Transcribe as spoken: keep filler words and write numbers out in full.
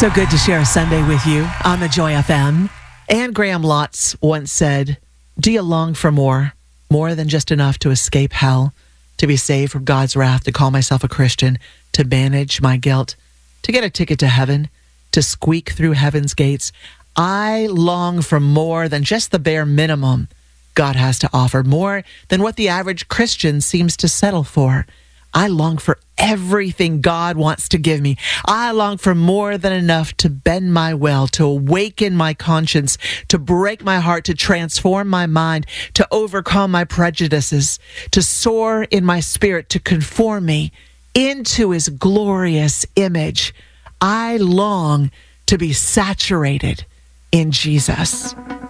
So good to share a Sunday with you on the Joy F M. Anne Graham Lotz once said, "Do you long for more? More than just enough to escape hell, to be saved from God's wrath, to call myself a Christian, to manage my guilt, to get a ticket to heaven, to squeak through heaven's gates? I long for more than just the bare minimum God has to offer, more than what the average Christian seems to settle for. I long for everything God wants to give me. I long for more than enough to bend my will, to awaken my conscience, to break my heart, to transform my mind, to overcome my prejudices, to soar in my spirit, to conform me into his glorious image. I long to be saturated in Jesus."